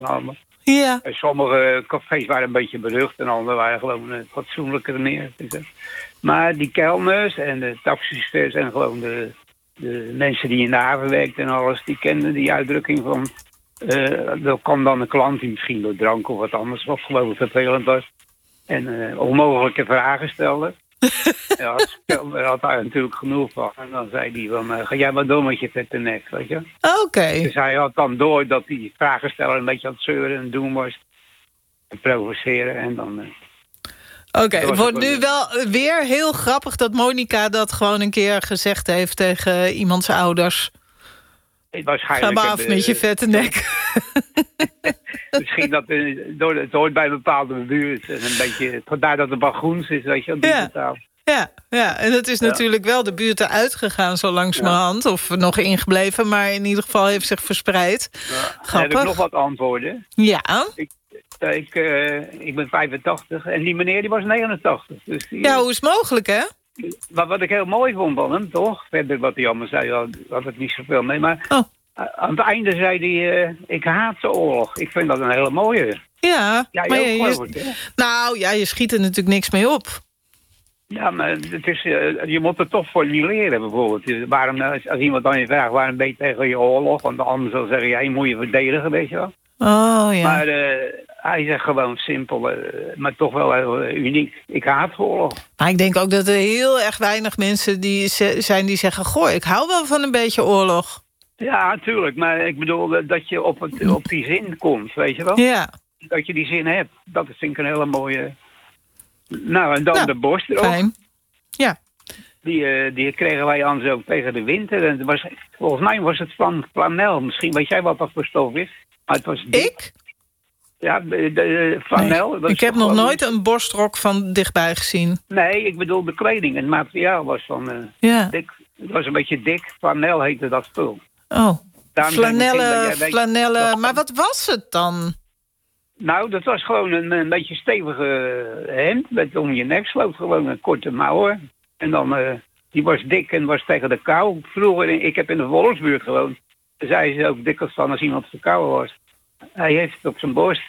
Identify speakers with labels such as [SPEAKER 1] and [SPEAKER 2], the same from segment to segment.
[SPEAKER 1] allemaal.
[SPEAKER 2] Ja.
[SPEAKER 1] En sommige cafés waren een beetje berucht en andere waren gewoon fatsoenlijker neer. Maar die kelners en de taxichauffeurs en gewoon de mensen die in de haven werkten en alles, die kenden die uitdrukking van... er kwam dan een klant die misschien door drank of wat anders of gewoon vervelend was. En onmogelijke vragen stelde. Ja, daar had hij natuurlijk genoeg van. En dan zei hij van, ga jij maar door met je vette nek, weet je.
[SPEAKER 2] Oké.
[SPEAKER 1] Dus hij had dan door dat die vragensteller een beetje aan het zeuren en doen was. En provoceren en dan...
[SPEAKER 2] Oké, het wordt nu wel weer heel grappig dat Monica dat gewoon een keer gezegd heeft tegen iemands ouders. Ga maar af met je vette nek.
[SPEAKER 1] Misschien dat het hoort bij een bepaalde buurt. En een beetje, vandaar dat het bagoens is, weet je, op die taal.
[SPEAKER 2] Ja, en het is natuurlijk wel de buurt eruit gegaan zo langzamerhand. Of nog ingebleven, maar in ieder geval heeft zich verspreid.
[SPEAKER 1] Ja. Heb ik nog wat antwoorden?
[SPEAKER 2] Ja.
[SPEAKER 1] Ik ben 85 en die meneer die was 89. Dus
[SPEAKER 2] hoe is het mogelijk, hè?
[SPEAKER 1] Wat ik heel mooi vond van hem, toch? Verder wat hij allemaal zei, had het niet zoveel mee. Maar aan het einde zei hij, ik haat de oorlog. Ik vind dat een hele mooie.
[SPEAKER 2] Ja,
[SPEAKER 1] maar
[SPEAKER 2] je schiet er natuurlijk niks mee op.
[SPEAKER 1] Ja, maar het is, je moet er toch formuleren, bijvoorbeeld. Waarom, als iemand dan je vraagt, waarom ben je tegen je oorlog? Want de ander zal zeggen, jij moet je verdedigen, weet je wel.
[SPEAKER 2] Oh, ja.
[SPEAKER 1] Maar hij zegt gewoon simpel, maar toch wel heel uniek. Ik haat oorlog.
[SPEAKER 2] Maar ik denk ook dat er heel erg weinig mensen zijn die zeggen... goh, ik hou wel van een beetje oorlog.
[SPEAKER 1] Ja, natuurlijk. Maar ik bedoel dat je op die zin komt, weet je wel?
[SPEAKER 2] Ja.
[SPEAKER 1] Dat je die zin hebt. Dat vind ik een hele mooie... Nou, en dan de borst erop.
[SPEAKER 2] Fijn. Ja.
[SPEAKER 1] Die kregen wij aan zo tegen de winter. En volgens mij was het van flanel. Misschien weet jij wat dat voor stof is. Maar het was dik.
[SPEAKER 2] Ik?
[SPEAKER 1] Ja, de flanel.
[SPEAKER 2] Nee, ik heb nog nooit een borstrok van dichtbij gezien.
[SPEAKER 1] Nee, ik bedoel de kleding. Het materiaal was van dik. Het was een beetje dik. Flanel heette dat spul.
[SPEAKER 2] Oh, flanellen. Maar wat was het dan?
[SPEAKER 1] Nou, dat was gewoon een beetje stevige hemd. Met om je nek sloot. Gewoon een korte mouw. En dan, die was dik en was tegen de kou. Vroeger, ik heb in de Wolfsbuurt gewoond. Zei ze ook dikwijls van als iemand verkouden was. Hij heeft het op zijn borst.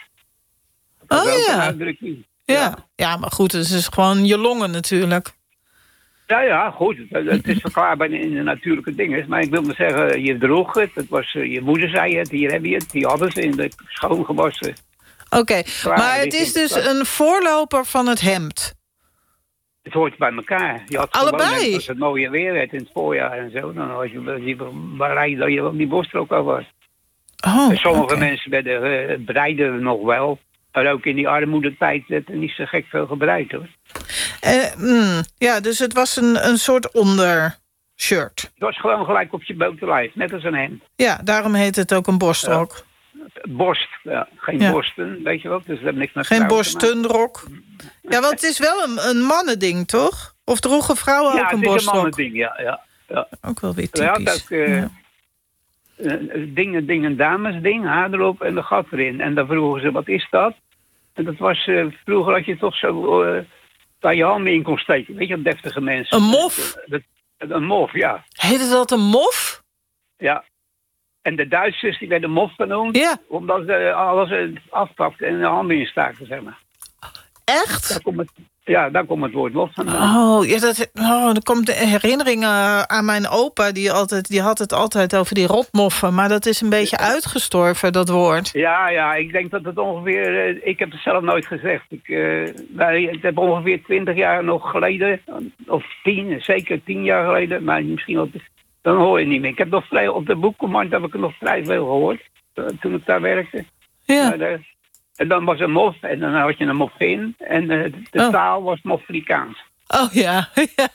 [SPEAKER 1] Ja, maar goed, het is gewoon je longen natuurlijk. Ja, goed. Het is verklaarbaar in de natuurlijke dingen. Maar ik wil maar zeggen, je droeg het. Het was, je moeder zei het, hier heb je het. Die hadden ze in de schoongewassen.
[SPEAKER 2] Oké, maar het is dus een voorloper van het hemd.
[SPEAKER 1] Het hoort bij elkaar. Je had
[SPEAKER 2] allebei?
[SPEAKER 1] Als het mooie weer werd in het voorjaar en zo, dan was je bereid dat je op die borstrok al was.
[SPEAKER 2] Oh,
[SPEAKER 1] sommige mensen werden breiden nog wel. Maar ook in die armoedetijd werd er niet zo gek veel gebreid, hoor.
[SPEAKER 2] Ja, dus het was een soort ondershirt.
[SPEAKER 1] Het was gewoon gelijk op je boterlijf, net als een hemd.
[SPEAKER 2] Ja, daarom heet het ook een borstrok.
[SPEAKER 1] Borst, ja. Geen borsten, weet je wel. Dus dat heeft niks met
[SPEAKER 2] geen borstenrok. Ja, want het is wel een mannending, toch? Of droegen vrouwen ook een borstrok?
[SPEAKER 1] Ja, het is een mannending, ja.
[SPEAKER 2] Ook wel weer typisch.
[SPEAKER 1] Ja, ook een damesding, haar erop en de gat erin. En dan vroegen ze, wat is dat? En dat was, vroeger had je toch zo... waar je handen in kon steken. Weet je, deftige mensen.
[SPEAKER 2] Een mof?
[SPEAKER 1] Een mof, ja.
[SPEAKER 2] Heette dat een mof?
[SPEAKER 1] Ja. En de Duitsers, die werden mof genoemd.
[SPEAKER 2] Ja.
[SPEAKER 1] Omdat ze alles afpakten en de handen in staken, zeg maar.
[SPEAKER 2] Echt?
[SPEAKER 1] Daar komt het woord mof vandaan.
[SPEAKER 2] Er komt de herinnering aan mijn opa. Die had het altijd over die rotmoffen. Maar dat is een beetje uitgestorven, dat woord.
[SPEAKER 1] Ja, ik denk dat het ongeveer... ik heb het zelf nooit gezegd. Het heb ongeveer 20 jaar nog geleden. Of 10, zeker 10 jaar geleden. Maar misschien wel... Dan hoor je niet meer. Ik heb nog op de boekcommand heb ik nog vrij veel gehoord. Toen ik daar werkte.
[SPEAKER 2] Ja.
[SPEAKER 1] En dan was een mof. En dan had je een moffin. En de taal was Moffrikaans.
[SPEAKER 2] Oh ja.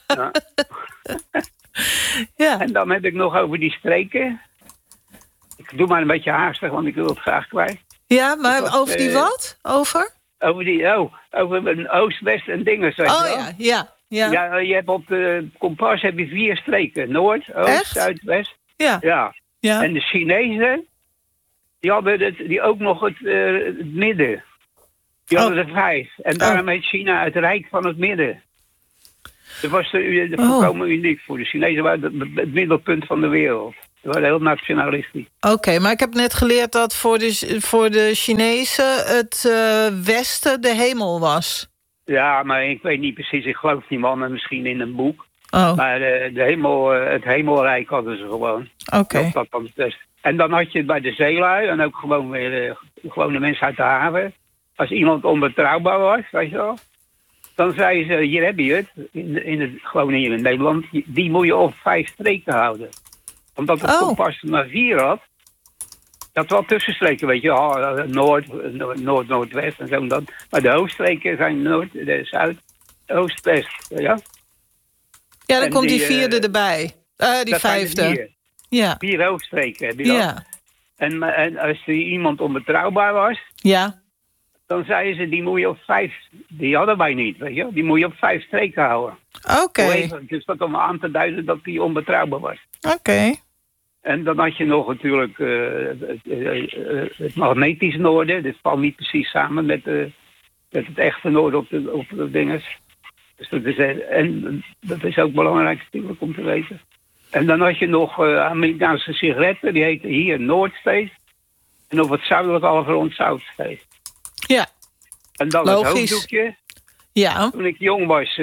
[SPEAKER 2] Ja.
[SPEAKER 1] En dan heb ik nog over die streken. Ik doe maar een beetje haastig, want ik wil het graag kwijt.
[SPEAKER 2] Ja, maar over die wat? Over?
[SPEAKER 1] Over een oost, west en dingen.
[SPEAKER 2] Ja.
[SPEAKER 1] Ja, je hebt op de kompas heb je 4 streken. Noord, oost, zuid, west. Ja. En de Chinezen, die hadden ook nog het midden. Die hadden er 5. En daarom heet China het Rijk van het Midden. Dat was volkomen uniek voor de Chinezen. Waren het middelpunt van de wereld. Die waren heel nationalistisch.
[SPEAKER 2] Oké, maar ik heb net geleerd dat voor de Chinezen het Westen de hemel was.
[SPEAKER 1] Ja, maar ik weet niet precies. Ik geloof die mannen misschien in een boek.
[SPEAKER 2] Oh.
[SPEAKER 1] Maar het hemelrijk hadden ze gewoon.
[SPEAKER 2] Oké.
[SPEAKER 1] En dan had je het bij de zeelui en ook gewoon weer gewone mensen uit de haven. Als iemand onbetrouwbaar was, weet je wel. Dan zeiden ze, hier heb je het. Gewoon hier in Nederland. Die moet je op 5 streken houden. Omdat het kompas maar 4 had. Dat wel tussenstreken, weet je. Noord-Noordwest en zo. En dat. Maar de hoofdstreken zijn Noord, Zuid, Oost, West. Ja,
[SPEAKER 2] ja dan komt die 4e erbij. Die 5e. Ja.
[SPEAKER 1] 4 hoofdstreken heb je dan.
[SPEAKER 2] Ja.
[SPEAKER 1] En als er iemand onbetrouwbaar was...
[SPEAKER 2] Ja.
[SPEAKER 1] Dan zeiden ze, die moet je op 5... Die hadden wij niet, weet je. Die moet je op 5 streken houden.
[SPEAKER 2] Oké.
[SPEAKER 1] Dus dat om aan te duiden dat die onbetrouwbaar was.
[SPEAKER 2] Oké.
[SPEAKER 1] En dan had je nog natuurlijk het magnetisch noorden. Dit valt niet precies samen met het echte noorden op de dinges. Dus dat is ook belangrijk natuurlijk om te weten. En dan had je nog Amerikaanse sigaretten. Die heten hier Noordsteeds. En op het zuidelijk halfrond Zuidsteeds.
[SPEAKER 2] Ja.
[SPEAKER 1] En dan
[SPEAKER 2] logisch.
[SPEAKER 1] Het hoofddoekje.
[SPEAKER 2] Ja.
[SPEAKER 1] Toen ik jong was,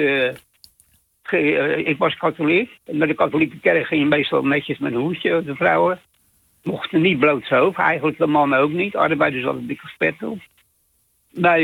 [SPEAKER 1] ik was katholiek. En naar de katholieke kerk ging je meestal netjes met een hoedje. De vrouwen mochten niet bloot zijn hoofd. Eigenlijk de mannen ook niet. Arbeiders hadden een dikke spet op. Maar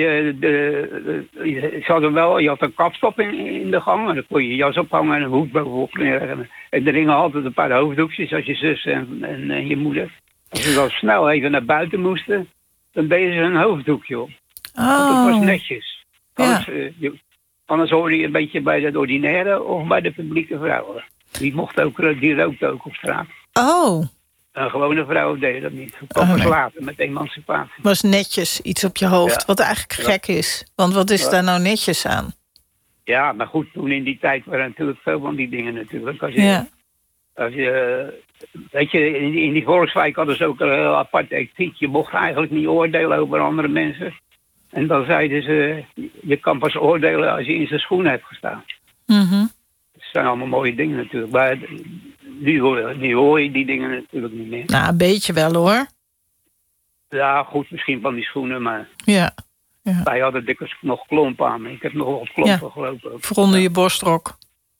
[SPEAKER 1] je had een kapstop in de gang. En dan kon je je jas ophangen en een hoed bovenop neerleggen. En er hingen altijd een paar hoofddoekjes als je zus en je moeder. Als ze dan snel even naar buiten moesten, dan deden ze een hoofddoekje op. Want dat was netjes. Anders hoorde je een beetje bij de ordinaire of bij de publieke vrouwen. Die rookte ook op straat.
[SPEAKER 2] Oh.
[SPEAKER 1] Een gewone vrouw deed dat niet. Dat was later met emancipatie.
[SPEAKER 2] Was netjes iets op je hoofd, wat eigenlijk gek is. Want wat is daar nou netjes aan?
[SPEAKER 1] Ja, maar goed, toen in die tijd waren natuurlijk veel van die dingen natuurlijk. Als je weet je, in die volkswijk hadden ze ook een heel apart ethiek. Je mocht eigenlijk niet oordelen over andere mensen. En dan zeiden ze, je kan pas oordelen als je in zijn schoenen hebt gestaan.
[SPEAKER 2] Mm-hmm.
[SPEAKER 1] Dat zijn allemaal mooie dingen natuurlijk. Maar nu hoor je die dingen natuurlijk niet meer.
[SPEAKER 2] Nou, een beetje wel hoor.
[SPEAKER 1] Ja, goed, misschien van die schoenen, maar...
[SPEAKER 2] Ja.
[SPEAKER 1] Wij hadden dikwijls nog klompen aan. Ik heb nog wel klompen gelopen.
[SPEAKER 2] Voor onder je borstrok.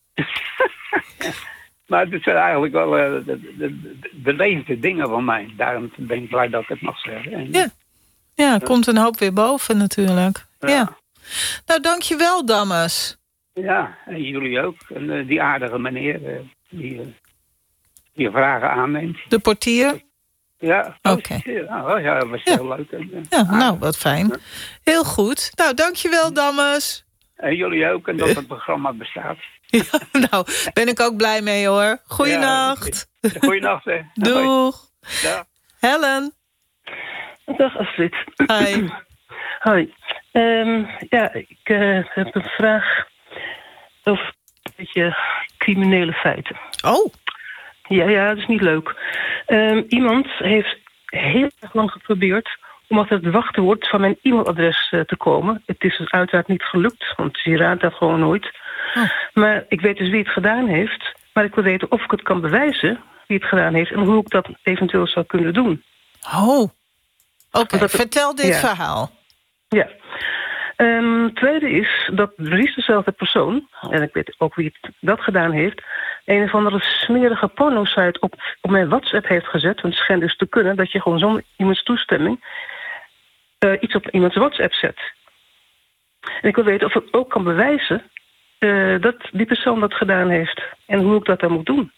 [SPEAKER 1] Maar het zijn eigenlijk wel de beleefde dingen van mij. Daarom ben ik blij dat ik het mag zeggen.
[SPEAKER 2] Ja, komt een hoop weer boven natuurlijk. Ja. Nou, dankjewel, Damas.
[SPEAKER 1] Ja, en jullie ook. En die aardige meneer die vragen aanneemt.
[SPEAKER 2] De portier?
[SPEAKER 1] Ja.
[SPEAKER 2] Oké.
[SPEAKER 1] Ja, dat was heel leuk.
[SPEAKER 2] Nou, wat fijn. Ja. Heel goed. Nou, dankjewel, Damas.
[SPEAKER 1] En jullie ook, en dat het programma bestaat.
[SPEAKER 2] Ja, nou, ben ik ook blij mee hoor. Goeienacht.
[SPEAKER 1] Goeienacht, hè.
[SPEAKER 2] Doeg.
[SPEAKER 1] Ja.
[SPEAKER 2] Helen.
[SPEAKER 3] Dag Astrid.
[SPEAKER 2] Hi.
[SPEAKER 3] Hoi. Ik heb een vraag over een beetje criminele feiten.
[SPEAKER 2] Oh.
[SPEAKER 3] Ja, dat is niet leuk. Iemand heeft heel erg lang geprobeerd om achter het wachtwoord van mijn e-mailadres te komen. Het is dus uiteraard niet gelukt, want je raadt dat gewoon nooit. Oh. Maar ik weet dus wie het gedaan heeft. Maar ik wil weten of ik het kan bewijzen wie het gedaan heeft en hoe ik dat eventueel zou kunnen doen.
[SPEAKER 2] Oh. Oké, vertel dit verhaal.
[SPEAKER 3] Ja. Tweede is dat precies dezelfde persoon, en ik weet ook wie dat gedaan heeft, een of andere smerige pornosite op mijn WhatsApp heeft gezet. Want het schijnt dus te kunnen dat je gewoon zonder iemands toestemming iets op iemands WhatsApp zet. En ik wil weten of ik ook kan bewijzen dat die persoon dat gedaan heeft. En hoe ik dat dan moet doen.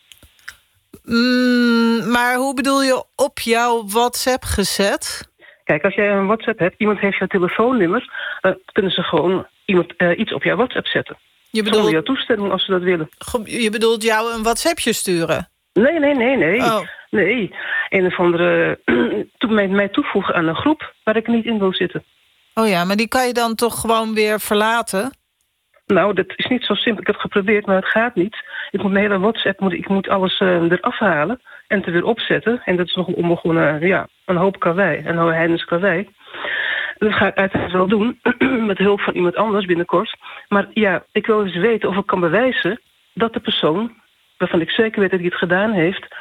[SPEAKER 2] Maar hoe bedoel je op jouw WhatsApp gezet?
[SPEAKER 3] Kijk, als jij een WhatsApp hebt, iemand heeft jouw telefoonnummer, kunnen ze gewoon iets op jouw WhatsApp zetten. Zonder jouw toestemming als ze dat willen.
[SPEAKER 2] Je bedoelt jou een WhatsAppje sturen?
[SPEAKER 3] Nee.
[SPEAKER 2] Oh.
[SPEAKER 3] Nee. Een of andere mij toevoegen aan een groep waar ik niet in wil zitten.
[SPEAKER 2] Oh ja, maar die kan je dan toch gewoon weer verlaten?
[SPEAKER 3] Nou, dat is niet zo simpel. Ik heb het geprobeerd, maar het gaat niet. Ik moet mijn hele WhatsApp, ik moet alles eraf halen en het er weer opzetten. En dat is nog een hoop karwei, een heidens karwei. Dat ga ik uiteindelijk wel doen, met hulp van iemand anders binnenkort. Maar ja, ik wil dus weten of ik kan bewijzen dat de persoon, waarvan ik zeker weet dat hij het gedaan heeft,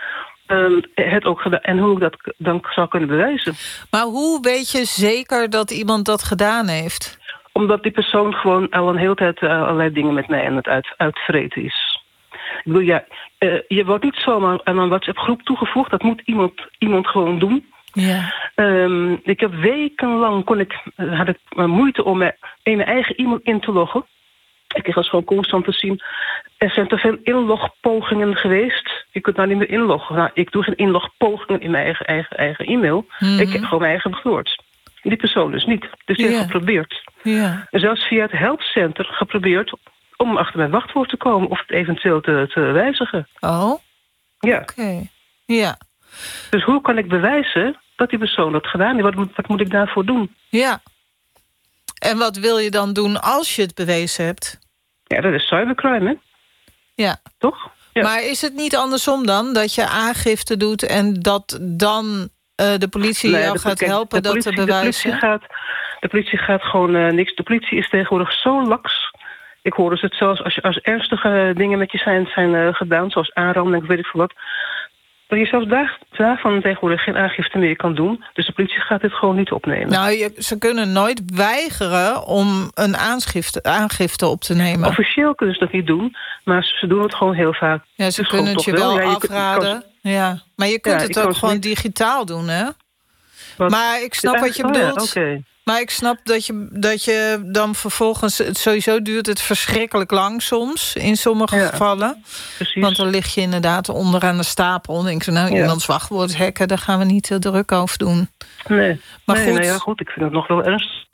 [SPEAKER 3] het ook gedaan en hoe ik dat dan zou kunnen bewijzen.
[SPEAKER 2] Maar hoe weet je zeker dat iemand dat gedaan heeft?
[SPEAKER 3] Omdat die persoon gewoon al een hele tijd allerlei dingen met mij aan het uitvreten is. Ik bedoel, je wordt niet zomaar aan een WhatsApp-groep toegevoegd. Dat moet iemand gewoon doen.
[SPEAKER 2] Ja.
[SPEAKER 3] Ik heb wekenlang had ik moeite om in mijn eigen e-mail in te loggen. Ik kreeg als gewoon constant te zien. Er zijn te veel inlogpogingen geweest. Je kunt nou niet meer inloggen. Nou, ik doe geen inlogpogingen in mijn eigen e-mail. Mm-hmm. Ik heb gewoon mijn eigen beantwoord. Die persoon dus niet. Dus die heeft geprobeerd.
[SPEAKER 2] Ja.
[SPEAKER 3] En zelfs via het helpcenter geprobeerd om achter mijn wachtwoord te komen of het eventueel te wijzigen.
[SPEAKER 2] Oh?
[SPEAKER 3] Ja.
[SPEAKER 2] Oké. Ja.
[SPEAKER 3] Dus hoe kan ik bewijzen dat die persoon dat gedaan heeft? Wat moet ik daarvoor doen?
[SPEAKER 2] Ja. En wat wil je dan doen als je het bewezen hebt?
[SPEAKER 3] Ja, dat is cybercrime, hè?
[SPEAKER 2] Ja.
[SPEAKER 3] Toch? Ja.
[SPEAKER 2] Maar is het niet andersom dan? Dat je aangifte doet en dat dan de politie jou gaat helpen dat te bewijzen?
[SPEAKER 3] De politie gaat gewoon niks. De politie is tegenwoordig zo laks. Ik hoor dus het zelfs als ernstige dingen met je zijn gedaan, zoals aanranding, weet ik veel wat, dat je zelfs daarvan tegenwoordig geen aangifte meer kan doen. Dus de politie gaat dit gewoon niet opnemen.
[SPEAKER 2] Nou, ze kunnen nooit weigeren om een aangifte op te nemen.
[SPEAKER 3] Officieel kunnen ze dat niet doen, maar ze doen het gewoon heel vaak.
[SPEAKER 2] Ja, ze kunnen het je wel afraden. Ja. Maar je kunt het ook gewoon digitaal doen, hè? Maar ik snap wat je bedoelt.
[SPEAKER 3] Okay.
[SPEAKER 2] Maar ik snap dat je dan vervolgens... Sowieso duurt het verschrikkelijk lang soms, in sommige gevallen. Precies. Want dan lig je inderdaad onderaan de stapel. En denk je, iemands wachtwoord hacken, daar gaan we niet te druk over doen.
[SPEAKER 3] Nee,
[SPEAKER 2] maar
[SPEAKER 3] goed, ik vind het nog wel ernstig.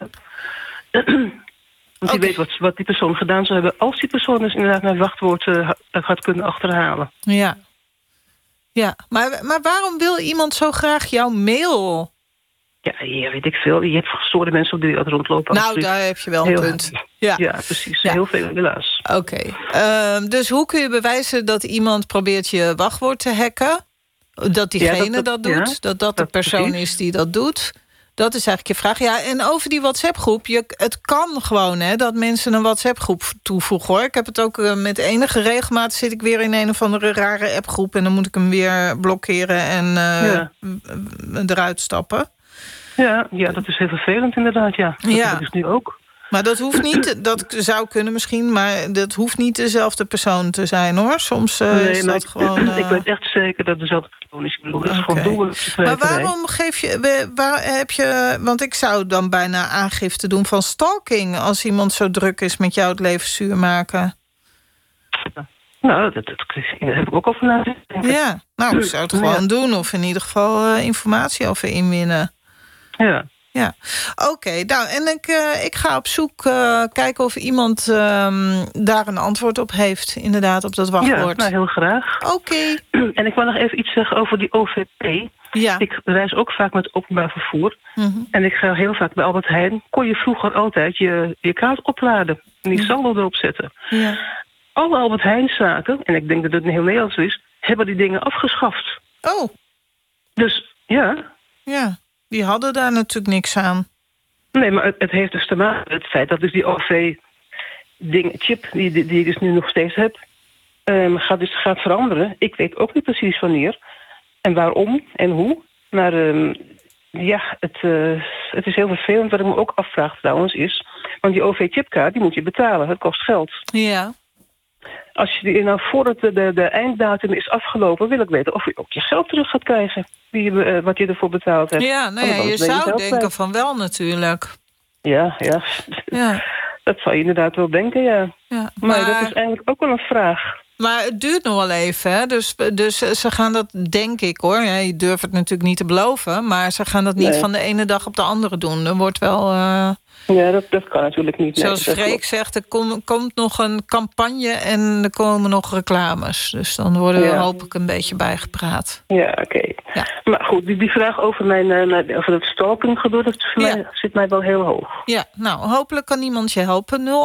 [SPEAKER 3] Want je weet wat die persoon gedaan zou hebben, als die persoon dus inderdaad mijn wachtwoord gaat kunnen achterhalen.
[SPEAKER 2] Ja. Ja, maar waarom wil iemand zo graag jouw mail?
[SPEAKER 3] Ja, weet ik veel. Je hebt gestoorde mensen op de wereld rondlopen.
[SPEAKER 2] Nou, daar heb je wel een punt.
[SPEAKER 3] Ja, precies. Ja. Heel veel, helaas.
[SPEAKER 2] Oké. Dus hoe kun je bewijzen dat iemand probeert je wachtwoord te hacken? Dat diegene dat doet? Ja, dat de persoon is die dat doet? Dat is eigenlijk je vraag. Ja, en over die WhatsApp-groep. Het kan gewoon, hè, dat mensen een WhatsApp-groep toevoegen, hoor. Ik heb het ook met enige regelmaat zit ik weer in een of andere rare appgroep en dan moet ik hem weer blokkeren en eruit stappen. Ja, dat is heel vervelend inderdaad, ja. Dat is nu ook. Maar dat hoeft niet, dat zou kunnen misschien, maar dat hoeft niet dezelfde persoon te zijn, hoor. Soms is dat gewoon...
[SPEAKER 3] Ik weet echt zeker dat dezelfde persoon is. Ik bedoel, dat is gewoon doelloos.
[SPEAKER 2] Maar waarom heb je... Want ik zou dan bijna aangifte doen van stalking als iemand zo druk is met jou het leven zuur maken.
[SPEAKER 3] Nou, daar heb ik ook over nadenken.
[SPEAKER 2] Ja, nou, ik zou het gewoon doen of in ieder geval informatie over inwinnen. Ja. Oké, nou, en ik ga op zoek kijken of iemand daar een antwoord op heeft, inderdaad, op dat wachtwoord.
[SPEAKER 3] Ja, nou, heel graag.
[SPEAKER 2] Oké.
[SPEAKER 3] En ik wil nog even iets zeggen over die OVP.
[SPEAKER 2] Ja.
[SPEAKER 3] Ik reis ook vaak met openbaar vervoer. Mm-hmm. En ik ga heel vaak bij Albert Heijn. Kon je vroeger altijd je kaart opladen en die saldo erop zetten. Ja. Alle Albert Heijnzaken, en ik denk dat het heel Nederlands is, hebben die dingen afgeschaft.
[SPEAKER 2] Oh.
[SPEAKER 3] Dus, ja.
[SPEAKER 2] Ja. Die hadden daar natuurlijk niks aan.
[SPEAKER 3] Nee, maar het heeft dus te maken met het feit dat dus die OV-chip, die ik dus nu nog steeds heb, gaat veranderen. Ik weet ook niet precies wanneer en waarom en hoe. Maar het is heel vervelend. Wat ik me ook afvraag trouwens is, want die OV-chipkaart, die moet je betalen. Dat kost geld.
[SPEAKER 2] Ja.
[SPEAKER 3] Als je nou voordat de einddatum is afgelopen, wil ik weten of je ook je geld terug gaat krijgen. Wat je ervoor betaald hebt.
[SPEAKER 2] Ja, nou ja, je zou denken van wel natuurlijk.
[SPEAKER 3] Ja. Dat zou je inderdaad wel denken, ja. Maar dat is eigenlijk ook wel een vraag.
[SPEAKER 2] Maar het duurt nog wel even, hè? Dus ze gaan dat, denk ik, hoor. Ja, je durft het natuurlijk niet te beloven, maar ze gaan dat niet van de ene dag op de andere doen. Er wordt wel...
[SPEAKER 3] Ja, dat kan natuurlijk niet.
[SPEAKER 2] Zoals Freek zegt, er komt nog een campagne en er komen nog reclames. Dus dan worden we hopelijk een beetje bijgepraat. Ja,
[SPEAKER 3] oké. Ja. Maar goed, die vraag over over het stalking gedoe, dat zit mij wel heel hoog. Ja,
[SPEAKER 2] nou, hopelijk kan iemand je helpen. 0800-1121.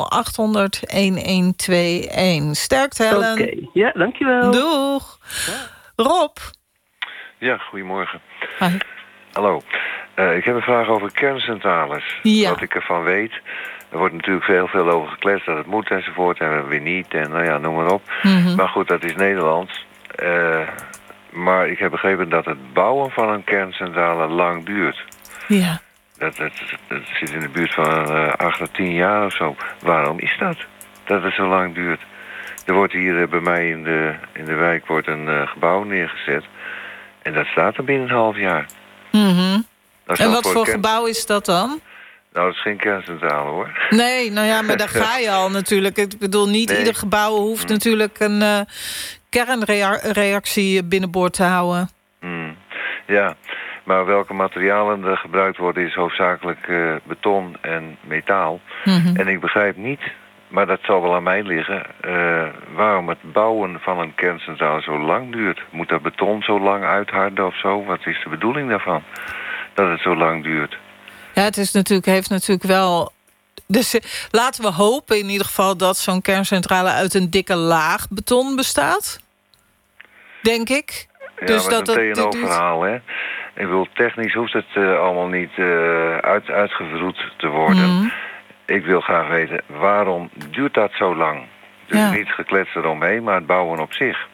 [SPEAKER 2] Sterkte, Helen.
[SPEAKER 3] Oké, ja, dankjewel.
[SPEAKER 2] Doeg. Rob.
[SPEAKER 4] Ja, goedemorgen.
[SPEAKER 2] Hi.
[SPEAKER 4] Hallo. Ik heb een vraag over kerncentrales.
[SPEAKER 2] Ja.
[SPEAKER 4] Wat ik ervan weet. Er wordt natuurlijk veel over gekletst dat het moet enzovoort. En weer niet. En nou ja, noem maar op. Mm-hmm. Maar goed, dat is Nederlands. Maar ik heb begrepen dat het bouwen van een kerncentrale lang duurt.
[SPEAKER 2] Ja.
[SPEAKER 4] Dat zit in de buurt van 8 tot 10 jaar of zo. Waarom is dat? Dat het zo lang duurt. Er wordt hier bij mij in de wijk wordt een gebouw neergezet. En dat staat er binnen een half jaar.
[SPEAKER 2] Mm-hmm. En wat voor gebouw is dat dan?
[SPEAKER 4] Nou, dat is geen kerncentrale, hoor.
[SPEAKER 2] Nee, nou ja, maar daar ga je al natuurlijk. Ik bedoel, niet ieder gebouw hoeft natuurlijk een kernreactie binnenboord te houden.
[SPEAKER 4] Ja, maar welke materialen er gebruikt worden is hoofdzakelijk beton en metaal. Mm-hmm. En ik begrijp niet, maar dat zal wel aan mij liggen, waarom het bouwen van een kerncentrale zo lang duurt. Moet dat beton zo lang uitharden of zo? Wat is de bedoeling daarvan? Dat het zo lang duurt.
[SPEAKER 2] Ja, het is heeft natuurlijk wel... Dus laten we hopen in ieder geval dat zo'n kerncentrale uit een dikke laag beton bestaat. Denk ik.
[SPEAKER 4] Ja,
[SPEAKER 2] dus
[SPEAKER 4] maar dat is een TNO-verhaal, hè. Ik bedoel, technisch hoeft het allemaal niet uitgevroed te worden. Mm. Ik wil graag weten, waarom duurt dat zo lang? Dus niet gekletst eromheen, maar het bouwen op zich.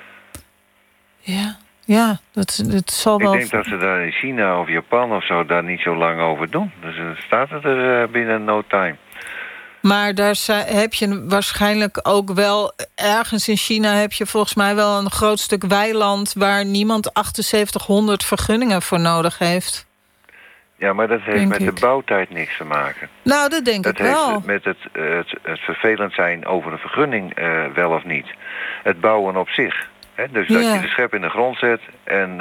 [SPEAKER 2] Ja, dat zal wel...
[SPEAKER 4] Ik denk dat ze daar in China of Japan of zo daar niet zo lang over doen. Dus dan staat het er binnen no time. Maar
[SPEAKER 2] daar heb je waarschijnlijk ook wel... Ergens in China heb je volgens mij wel een groot stuk weiland... waar niemand 7800 vergunningen voor nodig heeft.
[SPEAKER 4] Ja, maar dat heeft met de bouwtijd niks te maken.
[SPEAKER 2] Nou, dat denk ik wel.
[SPEAKER 4] Dat heeft met het vervelend zijn over een vergunning wel of niet. Het bouwen op zich... Dus dat je de schep in de grond zet en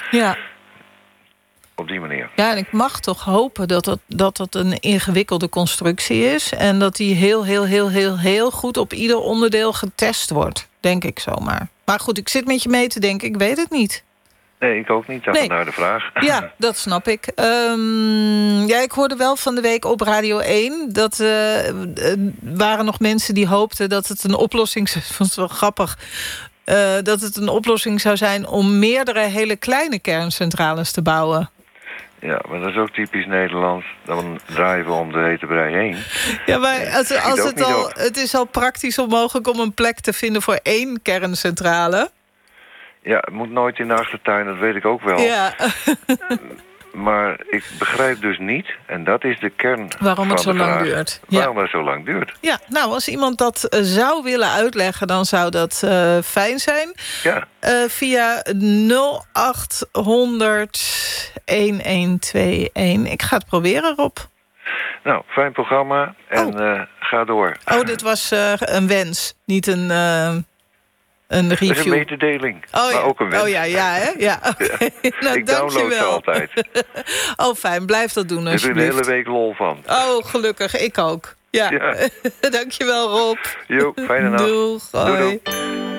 [SPEAKER 4] op die manier.
[SPEAKER 2] Ja, en ik mag toch hopen dat het een ingewikkelde constructie is... en dat die heel goed op ieder onderdeel getest wordt. Denk ik zomaar. Maar goed, ik zit met je mee te denken, ik weet het niet.
[SPEAKER 4] Nee, ik ook niet. Dat is nou de vraag.
[SPEAKER 2] Ja, dat snap ik. Ik hoorde wel van de week op Radio 1... dat waren nog mensen die hoopten dat het een oplossing... Ik vond het wel grappig... dat het een oplossing zou zijn om meerdere hele kleine kerncentrales te bouwen.
[SPEAKER 4] Ja, maar dat is ook typisch Nederlands. Dan draaien we om de hete brei heen.
[SPEAKER 2] Ja, maar het is al praktisch onmogelijk om een plek te vinden voor 1 kerncentrale.
[SPEAKER 4] Ja, het moet nooit in de achtertuin, dat weet ik ook wel.
[SPEAKER 2] Ja.
[SPEAKER 4] Maar ik begrijp dus niet, en dat is de kern
[SPEAKER 2] waarom het zo lang duurt.
[SPEAKER 4] Waarom het zo lang duurt.
[SPEAKER 2] Ja, nou, als iemand dat zou willen uitleggen, dan zou dat fijn zijn.
[SPEAKER 4] Ja.
[SPEAKER 2] Via 0800 1121. Ik ga het proberen, Rob.
[SPEAKER 4] Nou, fijn programma en ga door.
[SPEAKER 2] Dit was een wens, niet een review.
[SPEAKER 4] Dat is een mededeling, maar ook een wens.
[SPEAKER 2] Oh ja, hè? Ja, okay. Nou,
[SPEAKER 4] ik download ze altijd.
[SPEAKER 2] Fijn, blijf dat doen alsjeblieft.
[SPEAKER 4] Er is een hele week lol van.
[SPEAKER 2] Oh, gelukkig, ik ook. Ja. Dankjewel, Rob.
[SPEAKER 4] Jo, fijne nacht.
[SPEAKER 2] Doeg, hoi.
[SPEAKER 4] Doei.